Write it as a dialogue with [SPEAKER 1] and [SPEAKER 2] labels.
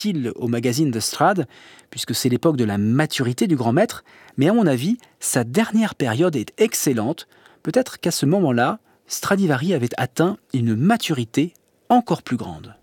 [SPEAKER 1] style au magazine The Strad, puisque c'est l'époque de la maturité du grand maître, mais à mon avis, sa dernière période est excellente. Peut-être qu'à ce moment-là, Stradivari avait atteint une maturité encore plus grande.